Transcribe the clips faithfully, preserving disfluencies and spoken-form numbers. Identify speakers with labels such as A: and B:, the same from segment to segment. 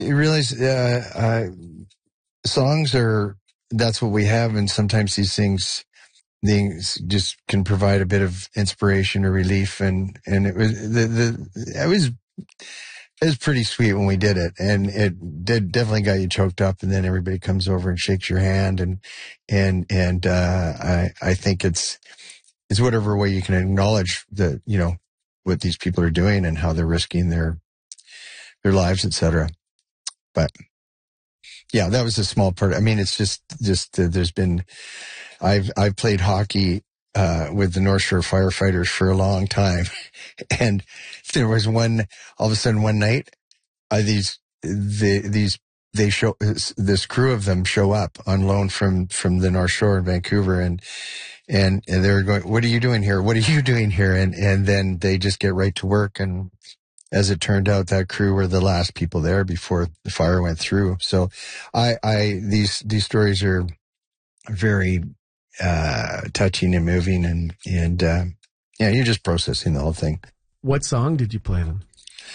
A: You realize uh, uh, songs are, that's what we have. And sometimes these things, things just can provide a bit of inspiration or relief. And, and it was, the, the, it was, it was pretty sweet when we did it. And it did definitely got you choked up. And then everybody comes over and shakes your hand. And, and, and, uh, I, I think it's, it's whatever way you can acknowledge that, you know, what these people are doing and how they're risking their, their lives, et cetera. But yeah, that was a small part. I mean, it's just, just, uh, there's been, I've, I've played hockey, uh, with the North Shore firefighters for a long time. And there was one, all of a sudden one night, uh, these, the, these, they show, this crew of them show up on loan from, from the North Shore in Vancouver. And, and, and they were going, what are you doing here? What are you doing here? And, and then they just get right to work. And as it turned out, that crew were the last people there before the fire went through. So I, I, these, these stories are very, uh, touching and moving. And, and, uh, yeah, you're just processing the whole thing.
B: What song did you play them?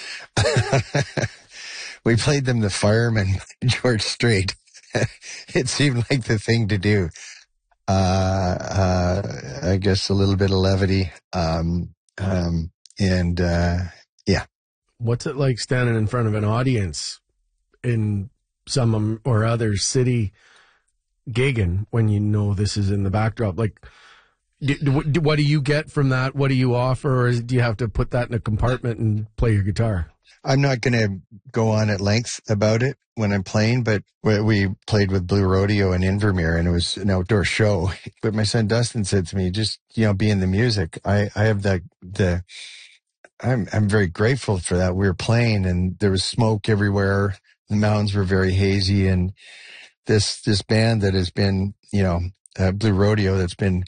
A: We played them The Fireman, George Strait. It seemed like the thing to do. Uh, uh, I guess a little bit of levity. Um, um, and, uh, yeah.
B: What's it like standing in front of an audience in some or other city gigging when you know this is in the backdrop? Like, do, do, what do you get from that? What do you offer? Or is, do you have to put that in a compartment and play your guitar?
A: I'm not going to go on at length about it when I'm playing, but we played with Blue Rodeo in Invermere, and it was an outdoor show. But my son Dustin said to me, just, you know, be in the music. I, I have that, the, I'm, I'm very grateful for that. We were playing and there was smoke everywhere. The mountains were very hazy, and this, this band that has been, you know, uh, Blue Rodeo, that's been,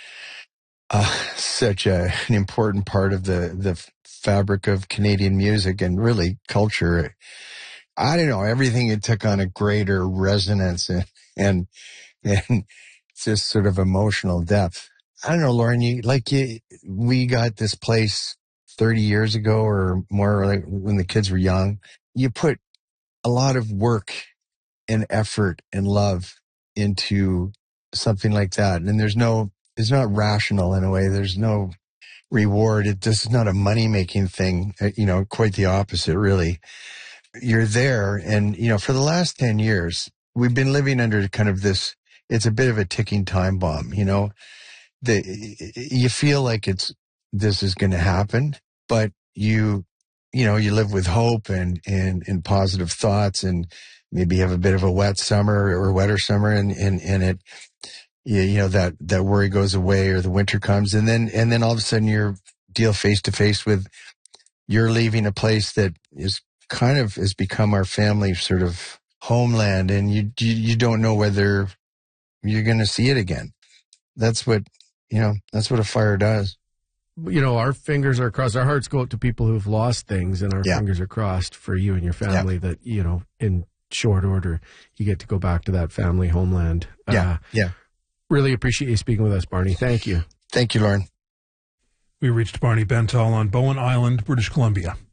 A: uh, such a, an important part of the, the fabric of Canadian music and really culture. I don't know, everything it took on a greater resonance and, and, and just sort of emotional depth. I don't know, Lauren, you, like you, we got this place thirty years ago or more, like when the kids were young. You put a lot of work and effort and love into something like that. And there's no, it's not rational in a way. There's no reward. It, this is not a money-making thing, you know, quite the opposite, really. You're there, and, you know, for the last ten years, we've been living under kind of this, it's a bit of a ticking time bomb, you know. The, you feel like it's, this is going to happen, but you, you know, you live with hope and, and, and positive thoughts, and maybe have a bit of a wet summer or wetter summer, and, and, and it, you, you know, that, that worry goes away, or the winter comes, and then, and then all of a sudden you're deal face to face with, you're leaving a place that is kind of has become our family sort of homeland, and you, you, you don't know whether you're going to see it again. That's what, you know, that's what a fire does.
B: You know, our fingers are crossed. Our hearts go out to people who've lost things, and our yeah. fingers are crossed for you and your family yeah. that, you know, in short order, you get to go back to that family homeland.
A: Yeah.
B: Uh,
A: yeah.
B: Really appreciate you speaking with us, Barney. Thank you.
A: Thank you, Lauren.
C: We reached Barney Bentall on Bowen Island, British Columbia.